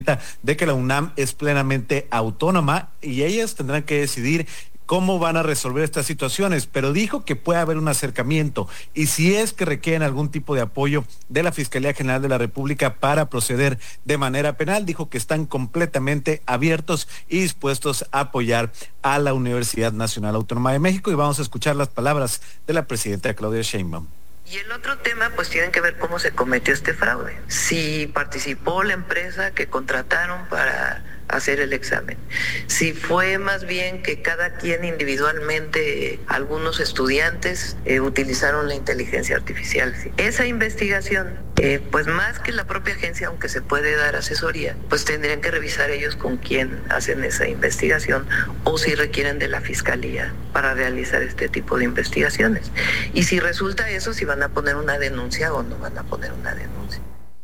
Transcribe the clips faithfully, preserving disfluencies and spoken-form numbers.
de que la UNAM es plenamente autónoma y ellas tendrán que decidir cómo van a resolver estas situaciones, pero dijo que puede haber un acercamiento y si es que requieren algún tipo de apoyo de la Fiscalía General de la República para proceder de manera penal, dijo que están completamente abiertos y dispuestos a apoyar a la Universidad Nacional Autónoma de México. Y vamos a escuchar las palabras de la presidenta Claudia Sheinbaum. Y el otro tema, pues tienen que ver cómo se cometió este fraude. Si participó la empresa que contrataron para hacer el examen. Si fue más bien que cada quien individualmente, algunos estudiantes eh, utilizaron la inteligencia artificial. ¿Sí? Esa investigación, eh, pues más que la propia agencia, aunque se puede dar asesoría, pues tendrían que revisar ellos con quién hacen esa investigación o si requieren de la fiscalía para realizar este tipo de investigaciones. Y si resulta eso, si van a poner una denuncia o no van a poner una denuncia.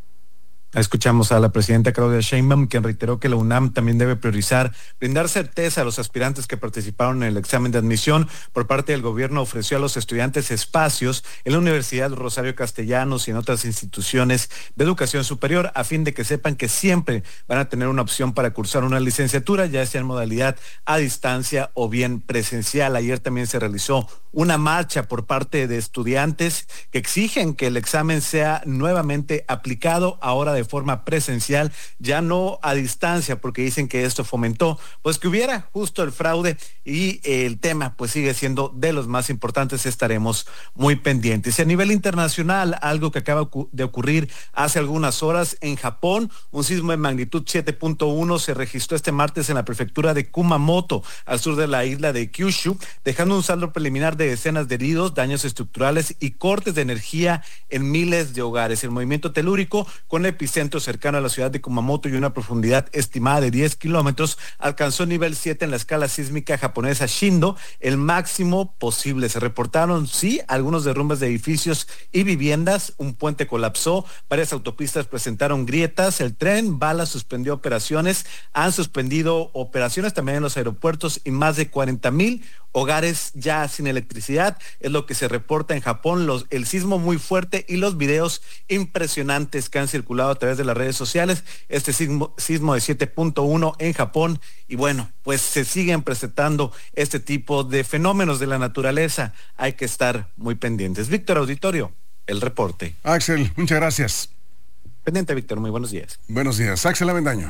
Escuchamos a la presidenta Claudia Sheinbaum, quien reiteró que la UNAM también debe priorizar brindar certeza a los aspirantes que participaron en el examen de admisión. Por parte del gobierno ofreció a los estudiantes espacios en la Universidad Rosario Castellanos y en otras instituciones de educación superior a fin de que sepan que siempre van a tener una opción para cursar una licenciatura, ya sea en modalidad a distancia o bien presencial. Ayer también se realizó una marcha por parte de estudiantes que exigen que el examen sea nuevamente aplicado ahora de forma presencial, ya no a distancia, porque dicen que esto fomentó pues que hubiera justo el fraude y el tema pues sigue siendo de los más importantes. Estaremos muy pendientes. Y a nivel internacional, algo que acaba de ocurrir hace algunas horas en Japón, un sismo de magnitud siete punto uno se registró este martes en la prefectura de Kumamoto, al sur de la isla de Kyushu, dejando un saldo preliminar de decenas de heridos, daños estructurales y cortes de energía en miles de hogares. El movimiento telúrico, con el epicentro cercano a la ciudad de Kumamoto y una profundidad estimada de diez kilómetros, alcanzó nivel siete en la escala sísmica japonesa Shindo, el máximo posible. Se reportaron, sí, algunos derrumbes de edificios y viviendas, un puente colapsó, varias autopistas presentaron grietas, el tren bala suspendió operaciones, han suspendido operaciones también en los aeropuertos y más de cuarenta mil hogares ya sin electricidad, es lo que se reporta en Japón. Los, el sismo muy fuerte y los videos impresionantes que han circulado a través de las redes sociales, este sismo, sismo de siete punto uno en Japón, y bueno, pues se siguen presentando este tipo de fenómenos de la naturaleza, hay que estar muy pendientes. Víctor Auditorio, el reporte. Axel, muchas gracias. Pendiente, Víctor, muy buenos días. Buenos días, Axel Avendaño.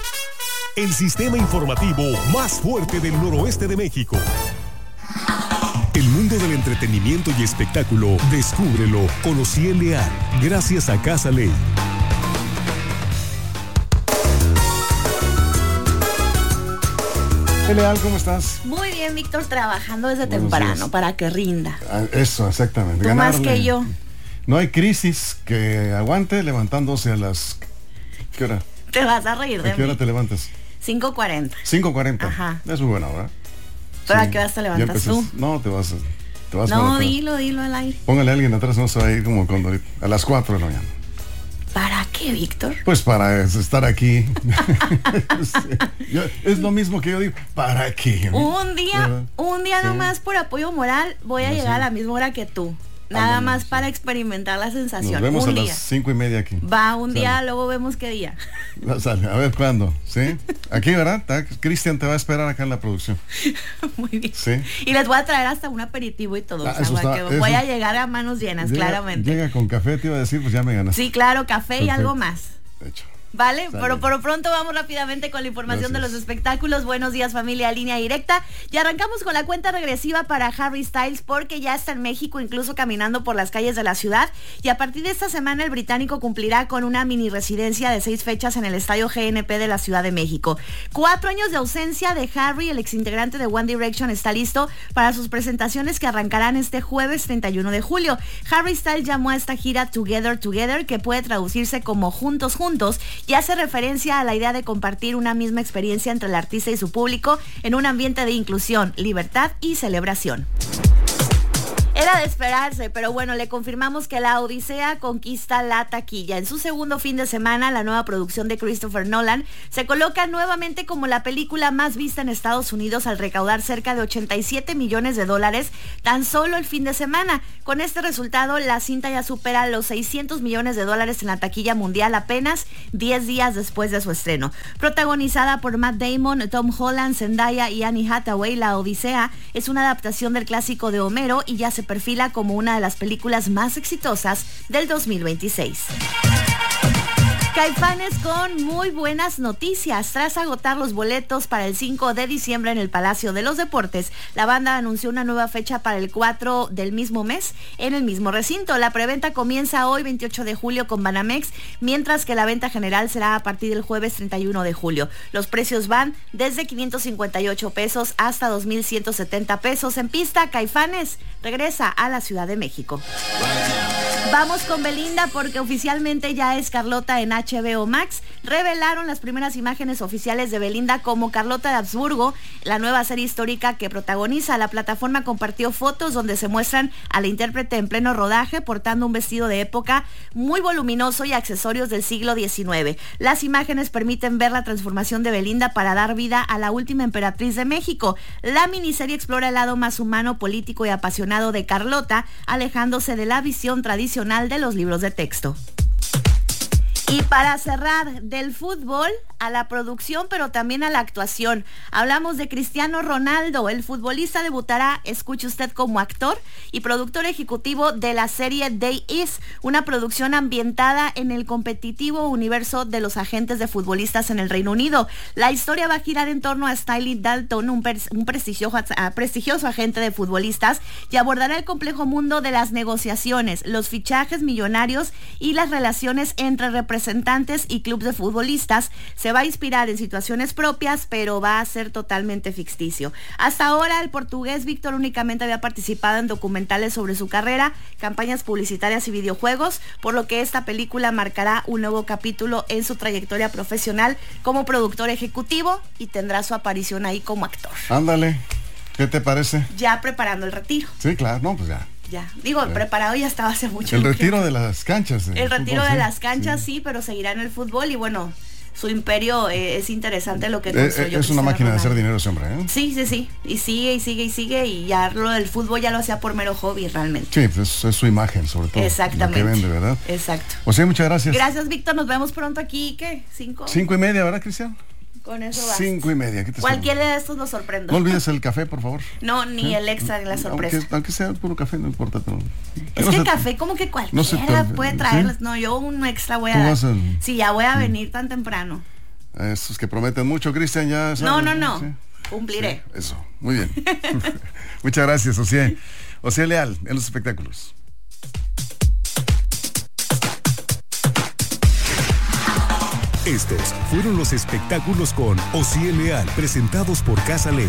El sistema informativo más fuerte del noroeste de México. El mundo del entretenimiento y espectáculo, descúbrelo con Ociel Leal, gracias a Casa Ley. Leal, ¿cómo estás? Muy bien, Víctor, trabajando desde Buenos temprano días. Para que rinda. Eso, exactamente. Tú Ganarle. más que yo. No hay crisis que aguante levantándose a las... ¿Qué hora? Te vas a reír de ¿A qué hora mí. te levantas? cinco cuarenta. cinco cuarenta. Ajá. Es muy buena hora. ¿Pero Sí. a qué hora te Ya levantas empezaste- tú? No, te vas a... Te vas No, para- dilo, dilo al aire. Póngale a alguien atrás, no se va a ir como cuando... A las cuatro de la mañana. ¿Para qué, Víctor? Pues para estar aquí. Sí. Yo- es lo mismo que yo digo. ¿Para qué? Un día, ¿Verdad? un día Sí. nomás por apoyo moral voy a No, llegar sí. a la misma hora que tú. Nada Ándale, más sí. para experimentar la sensación. Nos vemos un a día. las cinco y media aquí. Va, un día, Sale. luego vemos qué día. La sale. A ver cuándo. ¿Sí? Aquí, ¿verdad? Ta- Cristian te va a esperar acá en la producción. Muy bien. Sí. Y les voy a traer hasta un aperitivo y todo. Ah, o sea, eso para está- que voy eso- a llegar a manos llenas, Llega- claramente. Llega con café, te iba a decir, pues ya me ganaste. Sí, claro, café y Perfecto. algo más. De hecho. ¿Vale? Sale. Pero por pronto vamos rápidamente con la información Gracias. de los espectáculos. Buenos días, familia, línea directa. Y arrancamos con la cuenta regresiva para Harry Styles porque ya está en México, incluso caminando por las calles de la ciudad. Y a partir de esta semana el británico cumplirá con una mini residencia de seis fechas en el estadio G N P de la Ciudad de México. Cuatro años de ausencia de Harry, el exintegrante de One Direction, está listo para sus presentaciones que arrancarán este jueves treinta y uno de julio. Harry Styles llamó a esta gira Together Together, que puede traducirse como Juntos Juntos, y hace referencia a la idea de compartir una misma experiencia entre el artista y su público en un ambiente de inclusión, libertad y celebración. Era de esperarse, pero bueno, le confirmamos que La Odisea conquista la taquilla. En su segundo fin de semana, la nueva producción de Christopher Nolan se coloca nuevamente como la película más vista en Estados Unidos al recaudar cerca de ochenta y siete millones de dólares tan solo el fin de semana. Con este resultado, la cinta ya supera los seiscientos millones de dólares en la taquilla mundial apenas diez días después de su estreno. Protagonizada por Matt Damon, Tom Holland, Zendaya y Annie Hathaway, La Odisea es una adaptación del clásico de Homero y ya se perfila como una de las películas más exitosas del dos mil veintiséis. Caifanes con muy buenas noticias. Tras agotar los boletos para el cinco de diciembre en el Palacio de los Deportes, la banda anunció una nueva fecha para el cuatro del mismo mes en el mismo recinto. La preventa comienza hoy veintiocho de julio con Banamex, mientras que la venta general será a partir del jueves treinta y uno de julio. Los precios van desde quinientos cincuenta y ocho pesos hasta dos mil ciento setenta pesos. En pista, Caifanes regresa a la Ciudad de México. Vamos con Belinda porque oficialmente ya es Carlota en H B O Max. Revelaron las primeras imágenes oficiales de Belinda como Carlota de Habsburgo, la nueva serie histórica que protagoniza. La plataforma compartió fotos donde se muestran a la intérprete en pleno rodaje portando un vestido de época muy voluminoso y accesorios del siglo diecinueve. Las imágenes permiten ver la transformación de Belinda para dar vida a la última emperatriz de México. La miniserie explora el lado más humano, político y apasionado de Carlota, alejándose de la visión tradicional de los libros de texto. Y para cerrar, del fútbol a la producción, pero también a la actuación. Hablamos de Cristiano Ronaldo. El futbolista debutará, escuche usted, como actor y productor ejecutivo de la serie Day Is, una producción ambientada en el competitivo universo de los agentes de futbolistas en el Reino Unido. La historia va a girar en torno a Stanley Dalton, un, pres- un prestigioso, uh, prestigioso agente de futbolistas, y abordará el complejo mundo de las negociaciones, los fichajes millonarios y las relaciones entre representantes y clubes de futbolistas. Se va a inspirar en situaciones propias, pero va a ser totalmente ficticio. Hasta ahora, el portugués Víctor únicamente había participado en documentales sobre su carrera, campañas publicitarias y videojuegos, por lo que esta película marcará un nuevo capítulo en su trayectoria profesional como productor ejecutivo y tendrá su aparición ahí como actor. Ándale, ¿qué te parece? Ya preparando el retiro. Sí, claro, no, pues ya. Ya, digo, el preparado ya estaba hace mucho. El retiro de las canchas. El retiro de las canchas, sí, pero seguirá en el fútbol y bueno, su imperio eh, es interesante lo que construyó. Eh, es una máquina de hacer dinero ese hombre, ¿eh? Sí, sí, sí, y sigue y sigue y sigue y ya lo del fútbol ya lo hacía por mero hobby realmente. Sí, pues es, es su imagen sobre todo. Exactamente. Lo que vende, ¿verdad? Exacto. O sea, muchas gracias. Gracias, Víctor, nos vemos pronto aquí, ¿qué? ¿Cinco? Cinco y media, ¿verdad, Cristian? Con eso va. Cinco y media. ¿Qué te Cualquiera de estos nos sorprende. No olvides el café, por favor. No, ni ¿sí? El extra de la sorpresa. Aunque, aunque sea puro café, no importa. Pero, es no que se, el café como que cualquiera no te, puede traerles. ¿sí? No, yo un extra voy a dar. A, sí, ya voy a venir tan temprano. Estos que prometen mucho, Cristian, ya... No, no, no. ¿Sí? Cumpliré. Sí, eso, muy bien. Muchas gracias, Ociel. Ociel Leal, en los espectáculos. Estos fueron los espectáculos con Ociel Leal, presentados por Casa Ley.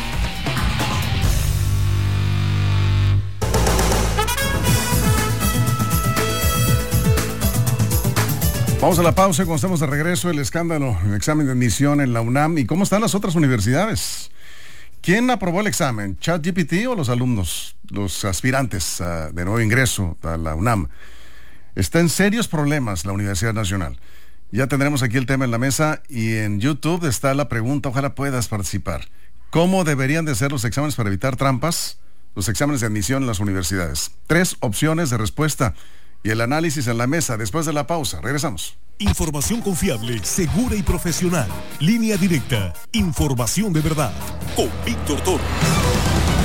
Vamos a la pausa, cuando estamos de regreso, el escándalo, el examen de admisión en la UNAM y cómo están las otras universidades. ¿Quién aprobó el examen? ¿ChatGPT o los alumnos, los aspirantes uh, de nuevo ingreso a la UNAM? Está en serios problemas la Universidad Nacional. Ya tendremos aquí el tema en la mesa y en YouTube está la pregunta, ojalá puedas participar. ¿Cómo deberían de ser los exámenes para evitar trampas? Los exámenes de admisión en las universidades. Tres opciones de respuesta y el análisis en la mesa después de la pausa. Regresamos. Información confiable, segura y profesional. Línea directa. Información de verdad. Con Víctor Toro.